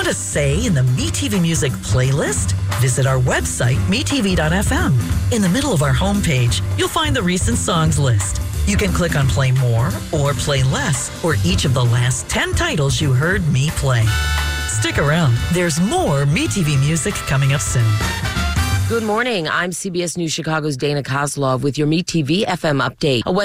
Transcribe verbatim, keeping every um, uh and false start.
a say in the MeTV Music playlist? Visit our website, me t v dot f m. In the middle of our homepage, you'll find the recent songs list. You can click on Play More or Play Less, or each of the last ten titles you heard me play. Stick around. There's more MeTV Music coming up soon. Good morning. I'm C B S News Chicago's Dana Kozlov with your MeTV F M update. A